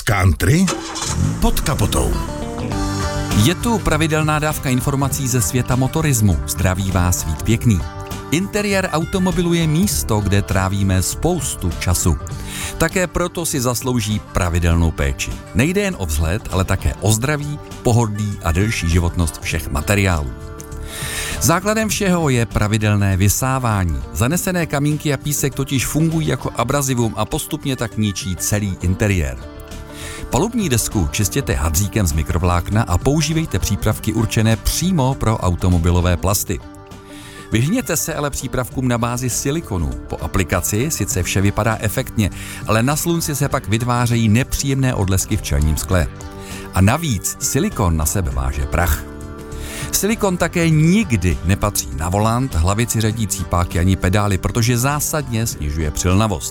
Country pod kapotou. Je tu pravidelná dávka informací ze světa motorismu. Zdraví vás Vít Pěkný. Interiér automobilu je místo, kde trávíme spoustu času. Také proto si zaslouží pravidelnou péči. Nejde jen o vzhled, ale také o zdraví, pohodlí a delší životnost všech materiálů. Základem všeho je pravidelné vysávání. Zanesené kamínky a písek totiž fungují jako abrazivum a postupně tak ničí celý interiér. Palubní desku čistěte hadříkem z mikrovlákna a používejte přípravky určené přímo pro automobilové plasty. Vyhněte se ale přípravkům na bázi silikonu. Po aplikaci sice vše vypadá efektně, ale na slunci se pak vytvářejí nepříjemné odlesky v čelním skle. A navíc silikon na sebe váže prach. Silikon také nikdy nepatří na volant, hlavici řadící páky ani pedály, protože zásadně snižuje přilnavost.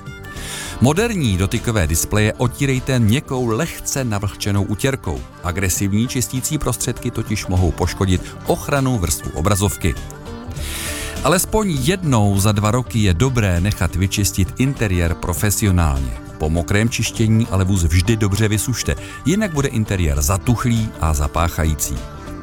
Moderní dotykové displeje otírejte měkkou, lehce navlhčenou utěrkou. Agresivní čistící prostředky totiž mohou poškodit ochrannou vrstvu obrazovky. Alespoň jednou za 2 roky je dobré nechat vyčistit interiér profesionálně. Po mokrém čištění ale vůz vždy dobře vysušte, jinak bude interiér zatuchlý a zapáchající.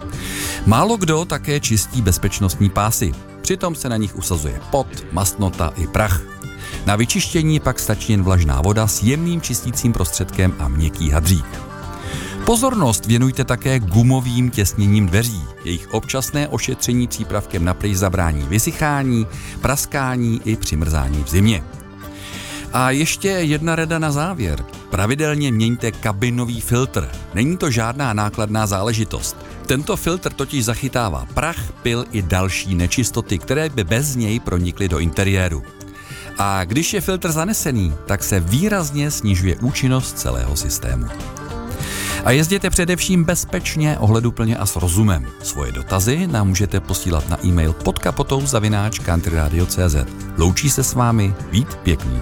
Málo kdo také čistí bezpečnostní pásy, přitom se na nich usazuje pot, mastnota i prach. Na vyčištění pak stačí jen vlažná voda s jemným čistícím prostředkem a měkký hadřík. Pozornost věnujte také gumovým těsněním dveří. Jejich občasné ošetření přípravkem na pryč zabrání vysychání, praskání i přimrzání v zimě. A ještě jedna rada na závěr. Pravidelně měňte kabinový filtr. Není to žádná nákladná záležitost. Tento filtr totiž zachytává prach, pyl i další nečistoty, které by bez něj pronikly do interiéru. A když je filtr zanesený, tak se výrazně snižuje účinnost celého systému. A jezděte především bezpečně, ohleduplně a s rozumem. Svoje dotazy nám můžete posílat na e-mail podkapotou@countryradio.cz. Loučí se s vámi Vít Pěkný.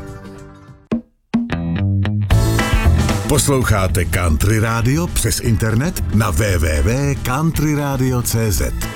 Posloucháte Country Radio přes internet na www.countryradio.cz.